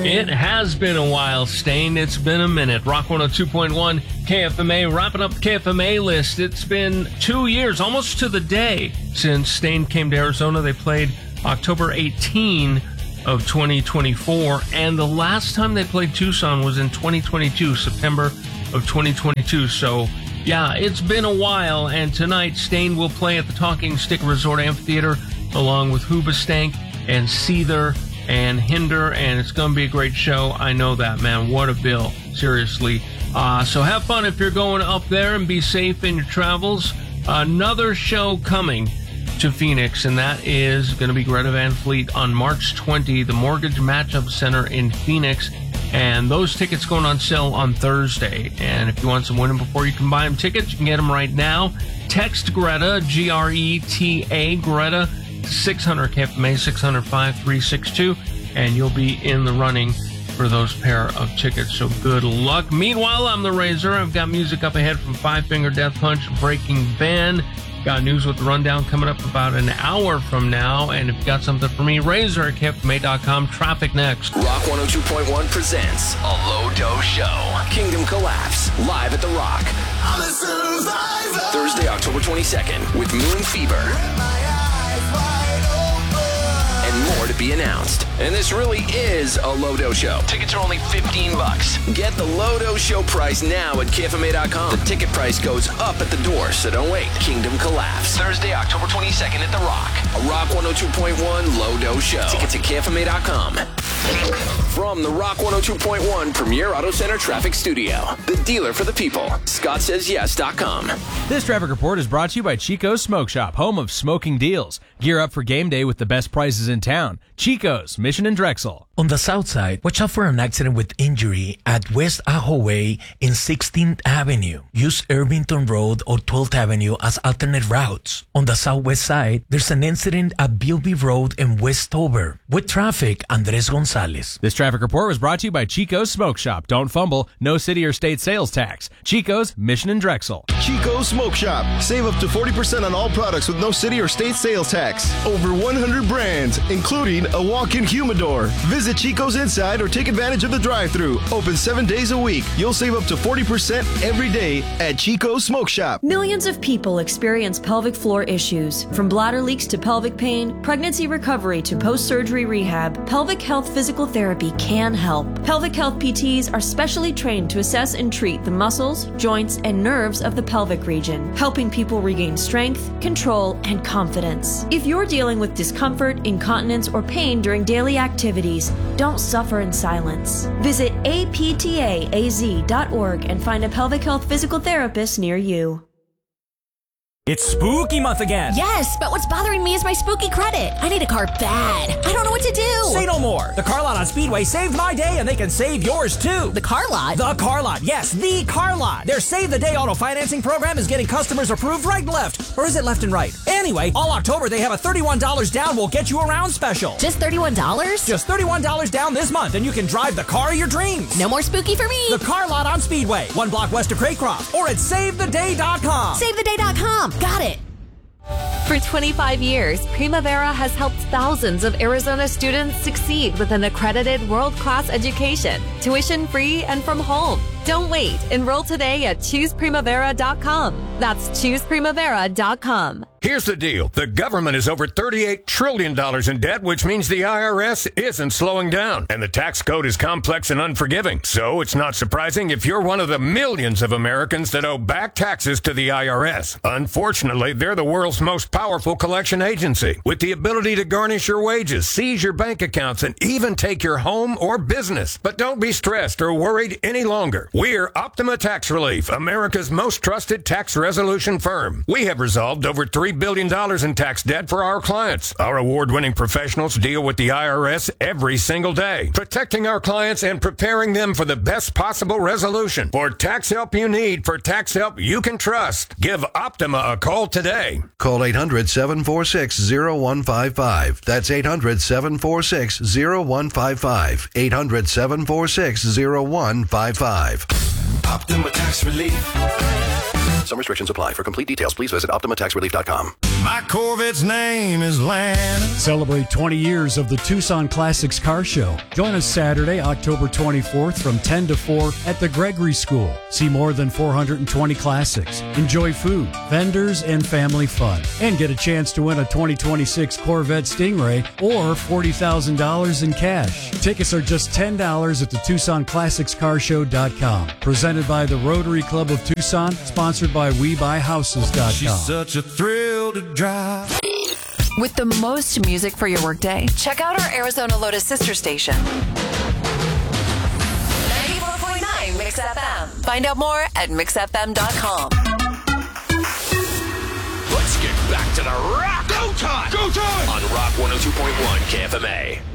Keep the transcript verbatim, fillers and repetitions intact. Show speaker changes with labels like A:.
A: It has been a while, Stain. It's been a minute. Rock one oh two point one K F M A, wrapping up the K F M A list. It's been two years, almost to the day, since Stain came to Arizona. They played October eighteenth of twenty twenty-four, and the last time they played Tucson was in twenty twenty-two, September of twenty twenty-two. So, yeah, it's been a while, and tonight Stain will play at the Talking Stick Resort Amphitheater along with Hoobastank and Seether and Hinder, and it's going to be a great show. I know that, man. What a bill. Seriously. Uh, so have fun if you're going up there, and be safe in your travels. Another show coming to Phoenix, and that is going to be Greta Van Fleet on March twentieth, the Mortgage Matchup Center in Phoenix. And those tickets going on sale on Thursday. And if you want some winning before you can buy them tickets, you can get them right now. Text Greta, G R E T A, Greta, six hundred K F M A, six hundred, five three six two, and you'll be in the running for those pair of tickets. So good luck. Meanwhile, I'm the Razor. I've got music up ahead from Five Finger Death Punch, Breaking Ben. Got news with the rundown coming up about an hour from now. And if you got something for me, Razor at K F M A dot com. Traffic next.
B: Rock one oh two point one presents a Low Dose Show. Kingdom Collapse, live at The Rock. I'm a survivor. Thursday, October twenty-second, with Moon Fever. And more to be announced. And this really is a Low Dose Show. Tickets are only fifteen bucks. Get the Low Dose Show price now at K F M A dot com. The ticket price goes up at the door, so don't wait. Kingdom Collapse. Thursday, October twenty-second at The Rock. A Rock one oh two point one Low Dose Show. Tickets at K F M A dot com. From the Rock one oh two point one Premier Auto Center Traffic Studio, the dealer for the people, Scott Says Yes dot com.
C: This traffic report is brought to you by Chico's Smoke Shop, home of smoking deals. Gear up for game day with the best prices in town. Chico's, Mission and Drexel.
D: On the south side, watch out for an accident with injury at West Ajo Way in sixteenth Avenue. Use Irvington Road or twelfth Avenue as alternate routes. On the southwest side, there's an incident at Bilby Road in Westover. With traffic, Andres Gonzalez.
C: This traffic report was brought to you by Chico's Smoke Shop. Don't fumble, no city or state sales tax. Chico's, Mission and Drexel.
E: Chico's Smoke Shop. Save up to forty percent on all products with no city or state sales tax. Over one hundred brands, including a walk-in humidor. Visit Chico's inside or take advantage of the drive-thru. Open seven days a week. You'll save up to forty percent every day at Chico's Smoke Shop.
F: Millions of people experience pelvic floor issues. From bladder leaks to pelvic pain, pregnancy recovery to post-surgery rehab, Pelvic Health Physical Therapy can help. Pelvic Health P Ts are specially trained to assess and treat the muscles, joints, and nerves of the pelvic region, helping people regain strength, control, and confidence. If you're dealing with discomfort, incontinence, or pain during daily activities, don't suffer in silence. Visit A P T A A Z dot org and find a pelvic health physical therapist near you.
G: It's spooky month again.
H: Yes, but what's bothering me is my spooky credit. I need a car bad. I don't know what to do.
G: Say no more. The car lot on Speedway saved my day, and they can save yours too.
H: The car lot?
G: The car lot. Yes, the car lot. Their Save the Day auto financing program is getting customers approved right and left. Or is it left and right? Anyway, all October they have a thirty-one dollars down will get you around special.
H: Just thirty-one dollars?
G: Just thirty-one dollars down this month, and you can drive the car of your dreams.
H: No more spooky for me.
G: The car lot on Speedway, one block west of Craycroft, or at save the day dot com.
H: save the day dot com. Got it.
I: For twenty-five years, Primavera has helped thousands of Arizona students succeed with an accredited world-class education, tuition-free and from home. Don't wait. Enroll today at choose primavera dot com. That's choose primavera dot com.
J: Here's the deal. The government is over thirty-eight trillion dollars in debt, which means the I R S isn't slowing down. And the tax code is complex and unforgiving. So it's not surprising if you're one of the millions of Americans that owe back taxes to the I R S. Unfortunately, they're the world's most powerful collection agency, with the ability to garnish your wages, seize your bank accounts, and even take your home or business. But don't be stressed or worried any longer. We're Optima Tax Relief, America's most trusted tax resolution firm. We have resolved over three billion dollars in tax debt for our clients. Our award-winning professionals deal with the I R S every single day, protecting our clients and preparing them for the best possible resolution. For tax help you need, for tax help you can trust, give Optima a call today.
K: Call eight hundred, seven four six, zero one five five. That's eight hundred, seven four six, zero one five five. eight hundred, seven four six, zero one five five.
B: Optima Tax Relief.
K: Some restrictions apply. For complete details, please visit Optima Tax Relief dot com.
L: My Corvette's name is Lana.
M: Celebrate twenty years of the Tucson Classics Car Show. Join us Saturday, October twenty-fourth from ten to four at the Gregory School. See more than four hundred twenty classics. Enjoy food, vendors, and family fun. And get a chance to win a twenty twenty-six Corvette Stingray or forty thousand dollars in cash. Tickets are just ten dollars at the Tucson Classics Car Show dot com. Presented by the Rotary Club of Tucson. Sponsored by We Buy Houses dot com.
L: She's such a thrill to drive.
N: With the most music for your workday, check out our Arizona Lotus sister station. ninety-four point nine Mix F M. Find out more at mix f m dot com.
B: Let's get back to the rock.
L: Go time! Go time!
B: On Rock one oh two point one K F M A.